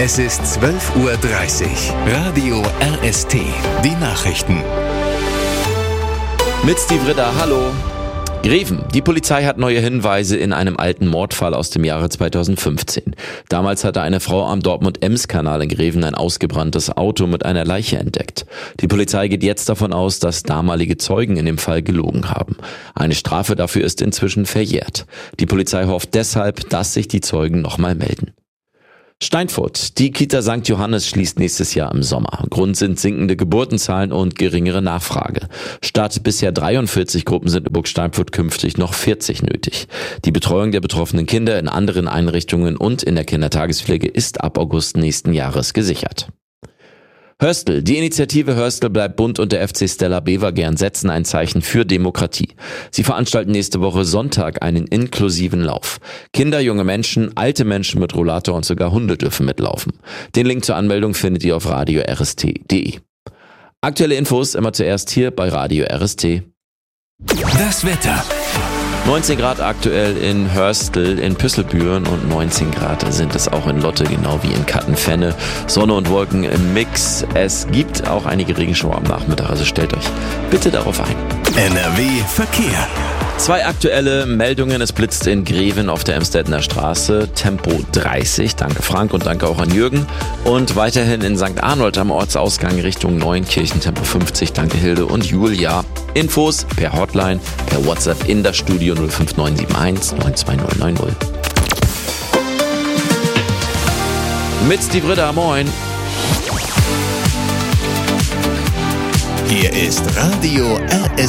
Es ist 12:30 Uhr. Radio RST. Die Nachrichten. Mit Steve Ritter, hallo. Greven. Die Polizei hat neue Hinweise in einem alten Mordfall aus dem Jahre 2015. Damals hatte eine Frau am Dortmund-Ems-Kanal in Greven ein ausgebranntes Auto mit einer Leiche entdeckt. Die Polizei geht jetzt davon aus, dass damalige Zeugen in dem Fall gelogen haben. Eine Strafe dafür ist inzwischen verjährt. Die Polizei hofft deshalb, dass sich die Zeugen nochmal melden. Steinfurt. Die Kita St. Johannes schließt nächstes Jahr im Sommer. Grund sind sinkende Geburtenzahlen und geringere Nachfrage. Statt bisher 43 Gruppen sind in Burg Steinfurt künftig noch 40 nötig. Die Betreuung der betroffenen Kinder in anderen Einrichtungen und in der Kindertagespflege ist ab August nächsten Jahres gesichert. Hörstel. Die Initiative Hörstel bleibt bunt und der FC Stella Bevergern setzen ein Zeichen für Demokratie. Sie veranstalten nächste Woche Sonntag einen inklusiven Lauf. Kinder, junge Menschen, alte Menschen mit Rollator und sogar Hunde dürfen mitlaufen. Den Link zur Anmeldung findet ihr auf radio-rst.de. Aktuelle Infos immer zuerst hier bei Radio RST. Das Wetter. 19 Grad aktuell in Hörstel, in Püsselbüren und 19 Grad sind es auch in Lotte, genau wie in Kattenfenne. Sonne und Wolken im Mix. Es gibt auch einige Regenschauer am Nachmittag, also stellt euch bitte darauf ein. NRW Verkehr. 2 aktuelle Meldungen. Es blitzt in Greven auf der Emstedener Straße. Tempo 30. Danke Frank und danke auch an Jürgen. Und weiterhin in St. Arnold am Ortsausgang Richtung Neunkirchen. Tempo 50. Danke Hilde und Julia. Infos per Hotline, per WhatsApp in das Studio 05971 92090. Mit Steve Ritter, moin. Hier ist Radio RST.